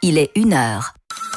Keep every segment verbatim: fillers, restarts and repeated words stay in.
il est une heure.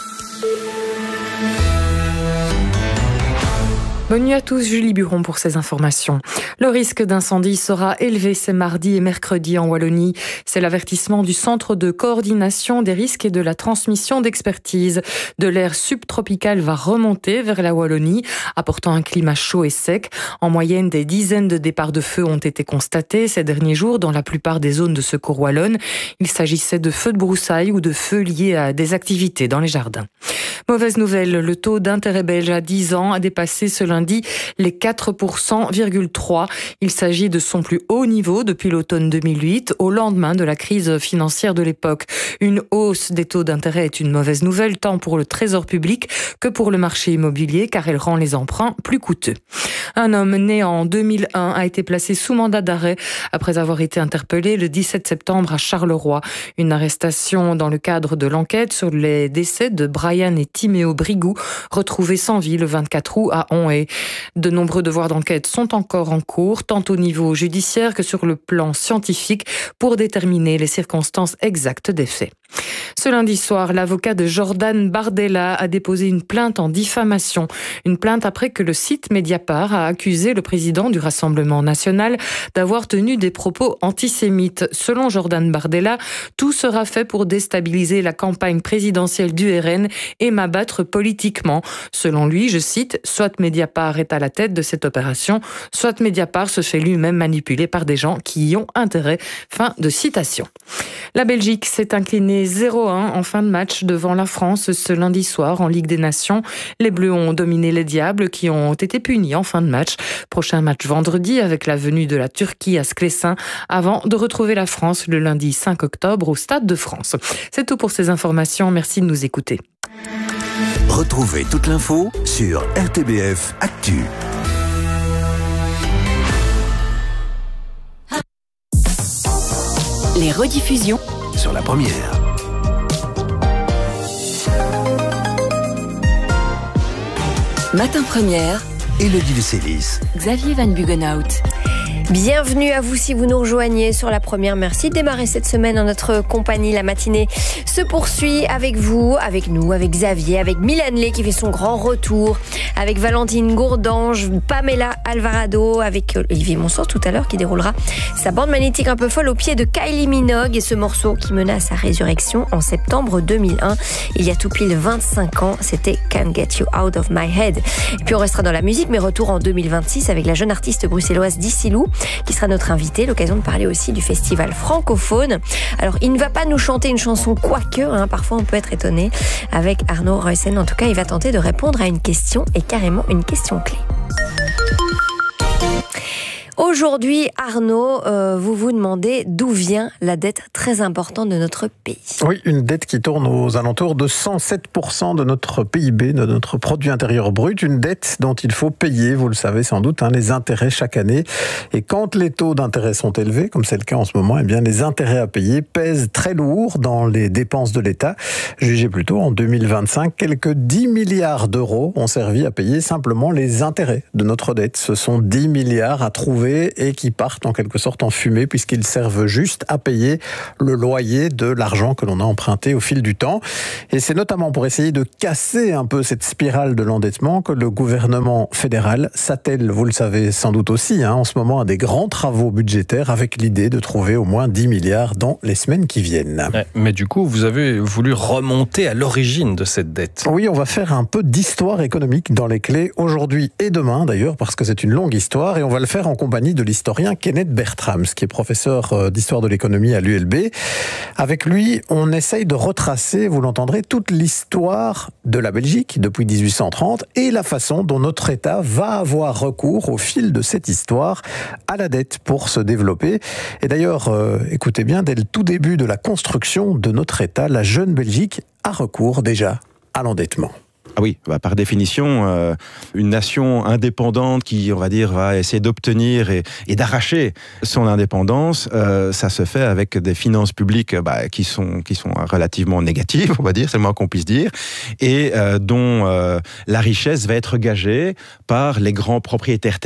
Bonne nuit à tous, Julie Buron pour ces informations. Le risque d'incendie sera élevé ces mardi et mercredi en Wallonie. C'est l'avertissement du Centre de coordination des risques et de la transmission d'expertise. De l'air subtropical va remonter vers la Wallonie, apportant un climat chaud et sec. En moyenne, des dizaines de départs de feu ont été constatés ces derniers jours dans la plupart des zones de secours wallonnes. Il s'agissait de feux de broussailles ou de feux liés à des activités dans les jardins. Mauvaise nouvelle, le taux d'intérêt belge à dix ans a dépassé ce lundi les quatre pour cent virgule trois. Il s'agit de son plus haut niveau depuis l'automne deux mille huit, au lendemain de la crise financière de l'époque. Une hausse des taux d'intérêt est une mauvaise nouvelle tant pour le trésor public que pour le marché immobilier, car elle rend les emprunts plus coûteux. Un homme né en deux mille un a été placé sous mandat d'arrêt après avoir été interpellé le dix-sept septembre à Charleroi. Une arrestation dans le cadre de l'enquête sur les décès de Brian et Timéo Brigou, retrouvés sans vie le vingt-quatre août à Onhaye. De nombreux devoirs d'enquête sont encore en cours, tant au niveau judiciaire que sur le plan scientifique, pour déterminer les circonstances exactes des faits. Ce lundi soir, l'avocat de Jordan Bardella a déposé une plainte en diffamation. Une plainte après que le site Mediapart a accusé le président du Rassemblement national d'avoir tenu des propos antisémites. Selon Jordan Bardella, tout sera fait pour déstabiliser la campagne présidentielle du R N et m'abattre politiquement. Selon lui, je cite, « Soit Mediapart est à la tête de cette opération, soit Mediapart se fait lui-même manipuler par des gens qui y ont intérêt. » Fin de citation. La Belgique s'est inclinée zéro un en fin de match devant la France ce lundi soir en Ligue des Nations. Les Bleus ont dominé les Diables qui ont été punis en fin de match. Prochain match vendredi avec la venue de la Turquie à Sclessin avant de retrouver la France le lundi cinq octobre au Stade de France. C'est tout pour ces informations. Merci de nous écouter. Retrouvez toute l'info sur R T B F Actu. Les rediffusions Sur la première. Matin Première, Élodie de Célis. Xavier Van Bugenhout. Bienvenue à vous si vous nous rejoignez sur la première. Merci de démarrer cette semaine en notre compagnie. La matinée se poursuit avec vous, avec nous, avec Xavier, avec Milan Lé qui fait son grand retour, avec Valentine Gourdange, Pamela Alvarado, avec Olivier Monsor tout à l'heure qui déroulera sa bande magnétique un peu folle au pied de Kylie Minogue et ce morceau qui mena à sa résurrection en septembre deux mille un. Il y a tout pile vingt-cinq ans, c'était Can't Get You Out of My Head. Et puis on restera dans la musique, mais retour en deux mille vingt-six avec la jeune artiste bruxelloise Dicilou qui sera notre invité, l'occasion de parler aussi du festival francophone. Alors, il ne va pas nous chanter une chanson quoique, hein, parfois on peut être étonné, avec Arnaud Ruyssen. En tout cas, il va tenter de répondre à une question, et carrément une question clé. Aujourd'hui, Arnaud, euh, vous vous demandez d'où vient la dette très importante de notre pays. Oui, une dette qui tourne aux alentours de cent sept pour cent de notre P I B, de notre produit intérieur brut. Une dette dont il faut payer, vous le savez sans doute, hein, les intérêts chaque année. Et quand les taux d'intérêt sont élevés, comme c'est le cas en ce moment, eh bien les intérêts à payer pèsent très lourd dans les dépenses de l'État. Jugez plutôt, en deux mille vingt-cinq, quelques dix milliards d'euros ont servi à payer simplement les intérêts de notre dette. Ce sont dix milliards à trouver et qui partent en quelque sorte en fumée puisqu'ils servent juste à payer le loyer de l'argent que l'on a emprunté au fil du temps. Et c'est notamment pour essayer de casser un peu cette spirale de l'endettement que le gouvernement fédéral s'attelle, vous le savez sans doute aussi, hein, en ce moment à des grands travaux budgétaires avec l'idée de trouver au moins dix milliards dans les semaines qui viennent. Mais du coup, vous avez voulu remonter à l'origine de cette dette. Oui, on va faire un peu d'histoire économique dans les clés aujourd'hui et demain d'ailleurs parce que c'est une longue histoire et on va le faire en compagnie de l'historien Kenneth Bertrams, qui est professeur d'histoire de l'économie à l'U L B. Avec lui, on essaye de retracer, vous l'entendrez, toute l'histoire de la Belgique depuis dix-huit cent trente et la façon dont notre État va avoir recours au fil de cette histoire à la dette pour se développer. Et d'ailleurs, euh, écoutez bien, dès le tout début de la construction de notre État, la jeune Belgique a recours déjà à l'endettement. Ah oui, bah par définition, euh, une nation indépendante qui, on va dire, va essayer d'obtenir et, et d'arracher son indépendance, euh, ça se fait avec des finances publiques bah, qui sont qui sont relativement négatives, on va dire, c'est le moins qu'on puisse dire, et euh, dont euh, la richesse va être gagée par les grands propriétaires terriens.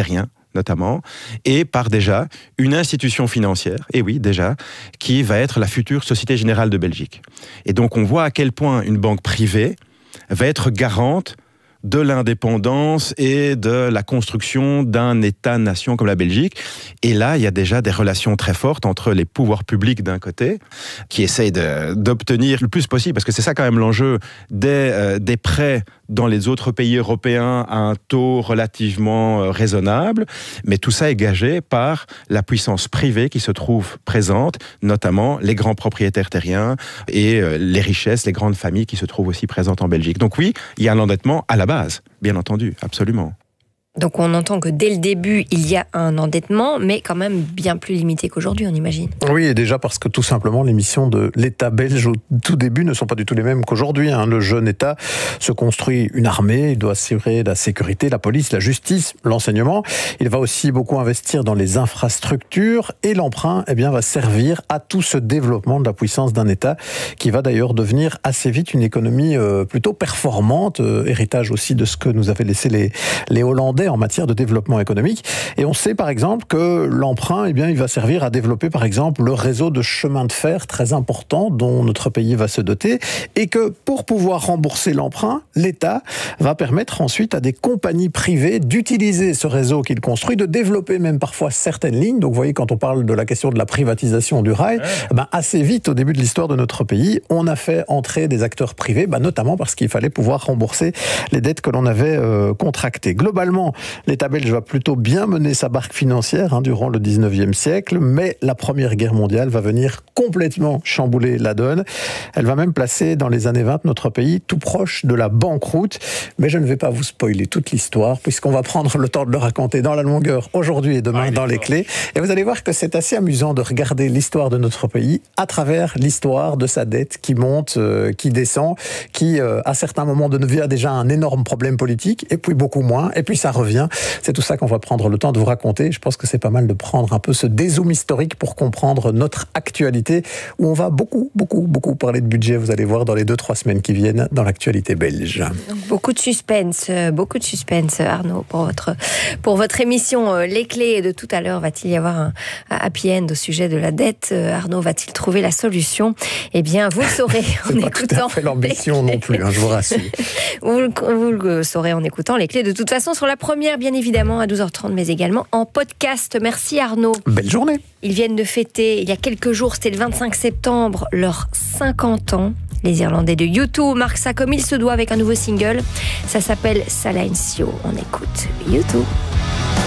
notamment, et par déjà une institution financière, et oui, déjà, qui va être la future Société Générale de Belgique. Et donc, on voit à quel point une banque privée va être garante de l'indépendance et de la construction d'un État-nation comme la Belgique. Et là, il y a déjà des relations très fortes entre les pouvoirs publics d'un côté, qui essayent de, d'obtenir le plus possible, parce que c'est ça quand même l'enjeu, des, euh, des prêts dans les autres pays européens à un taux relativement euh, raisonnable, mais tout ça est gagé par la puissance privée qui se trouve présente, notamment les grands propriétaires terriens et euh, les richesses, les grandes familles qui se trouvent aussi présentes en Belgique. Donc oui, il y a un endettement à la base, bien entendu, absolument. Donc on entend que dès le début, il y a un endettement, mais quand même bien plus limité qu'aujourd'hui, on imagine. Oui, et déjà parce que tout simplement, les missions de l'État belge au tout début ne sont pas du tout les mêmes qu'aujourd'hui. Hein. Le jeune État se construit une armée, il doit assurer la sécurité, la police, la justice, l'enseignement. Il va aussi beaucoup investir dans les infrastructures et l'emprunt eh bien, va servir à tout ce développement de la puissance d'un État qui va d'ailleurs devenir assez vite une économie euh, plutôt performante, euh, héritage aussi de ce que nous avaient laissé les, les Hollandais en matière de développement économique. Et on sait par exemple que l'emprunt, eh bien, il va servir à développer par exemple le réseau de chemins de fer très important dont notre pays va se doter et que pour pouvoir rembourser l'emprunt, l'État va permettre ensuite à des compagnies privées d'utiliser ce réseau qu'il construit, de développer même parfois certaines lignes. Donc vous voyez, quand on parle de la question de la privatisation du rail, ouais. ben, assez vite au début de l'histoire de notre pays, on a fait entrer des acteurs privés, ben, notamment parce qu'il fallait pouvoir rembourser les dettes que l'on avait euh, contractées. Globalement, l'État belge va plutôt bien mener sa barque financière hein, durant le dix-neuvième siècle, mais la Première Guerre mondiale va venir complètement chambouler la donne. Elle va même placer dans les années vingt notre pays tout proche de la banqueroute. Mais je ne vais pas vous spoiler toute l'histoire, puisqu'on va prendre le temps de le raconter dans la longueur aujourd'hui et demain ouais, dans les clés. Et vous allez voir que c'est assez amusant de regarder l'histoire de notre pays à travers l'histoire de sa dette qui monte, euh, qui descend, qui euh, à certains moments devient déjà un énorme problème politique, et puis beaucoup moins, et puis ça revient. C'est tout ça qu'on va prendre le temps de vous raconter. Je pense que c'est pas mal de prendre un peu ce dézoom historique pour comprendre notre actualité, où on va beaucoup, beaucoup, beaucoup parler de budget, vous allez voir, dans les deux, trois semaines qui viennent dans l'actualité belge. Beaucoup de suspense, beaucoup de suspense, Arnaud, pour votre, pour votre émission Les Clés de tout à l'heure. Va-t-il y avoir un happy end au sujet de la dette? Arnaud va-t-il trouver la solution? Eh bien, vous le saurez en c'est écoutant. C'est pas tout à fait l'ambition non plus, hein, je vous rassure. vous, vous le saurez en écoutant Les Clés de toute façon sur la première, bien évidemment, à douze heures trente, mais également en podcast. Merci Arnaud. Belle journée. Ils viennent de fêter, il y a quelques jours, c'était le vingt-cinq septembre, leurs cinquante ans. Les Irlandais de U deux marquent ça comme il se doit avec un nouveau single. Ça s'appelle Silencio. On écoute U deux.